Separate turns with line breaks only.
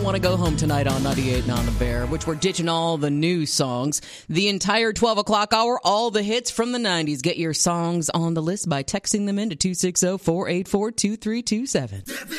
Don't Want to Go Home Tonight on 98 and on the Bear, which we're ditching all the new songs. The entire 12 o'clock hour, all the hits from the 90s. Get your songs on the list by texting them in to 260-484-2327.